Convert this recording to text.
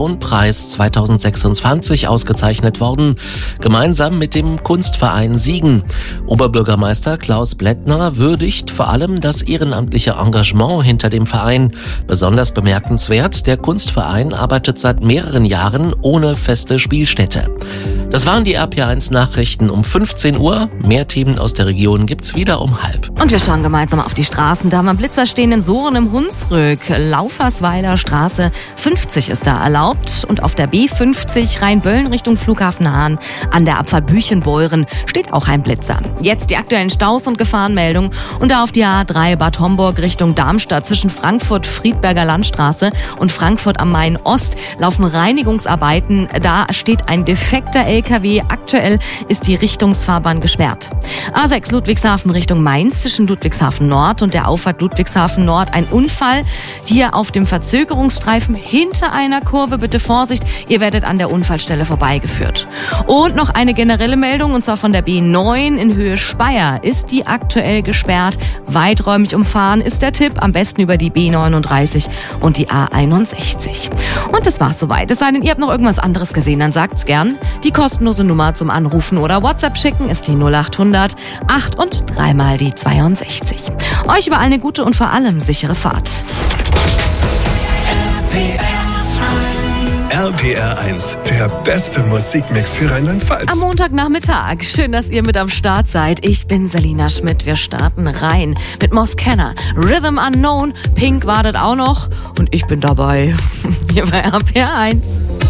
Preis 2026 ausgezeichnet worden, gemeinsam mit dem Kunstverein Siegen. Oberbürgermeister Klaus Blättner würdigt vor allem das ehrenamtliche Engagement hinter dem Verein. Besonders bemerkenswert, der Kunstverein arbeitet seit mehreren Jahren ohne feste Spielstätte. Das waren die RPA1 Nachrichten um 15 Uhr. Mehr Themen aus der Region gibt's wieder um 12:30. Und wir schauen gemeinsam auf die Straßen. Da haben wir Blitzer stehen in Sohren im Hunsrück. Laufersweiler Straße 50 ist da erlaubt. Und auf der B50 Rheinböllen Richtung Flughafen Hahn an der Abfahrt Büchenbeuren steht auch ein Blitzer. Jetzt die aktuellen Staus und Gefahrenmeldungen. Und da auf die A3 Bad Homburg Richtung Darmstadt zwischen Frankfurt-Friedberger Landstraße und Frankfurt am Main Ost laufen Reinigungsarbeiten. Da steht ein defekter LKW. Aktuell ist die Richtungsfahrbahn gesperrt. A6 Ludwigshafen Richtung Mainz zwischen Ludwigshafen Nord und der Auffahrt Ludwigshafen Nord ein Unfall. Hier auf dem Verzögerungsstreifen hinter einer Kurve. Bitte Vorsicht, ihr werdet an der Unfallstelle vorbeigeführt. Und noch eine generelle Meldung, und zwar von der B9 in Höhe Speyer. Ist die aktuell gesperrt? Weiträumig umfahren ist der Tipp. Am besten über die B39 und die A61. Und das war's soweit. Es sei denn, ihr habt noch irgendwas anderes gesehen, dann sagt's gern. Die kostenlose Nummer zum Anrufen oder WhatsApp schicken ist die 0800 8 und 3 mal die 62. Euch überall eine gute und vor allem sichere Fahrt. RPR1, der beste Musikmix für Rheinland-Pfalz. Am Montagnachmittag. Schön, dass ihr mit am Start seid. Ich bin Selina Schmidt. Wir starten rein mit Moss Kenner, Rhythm Unknown, Pink wartet auch noch und ich bin dabei. Hier bei RPR1.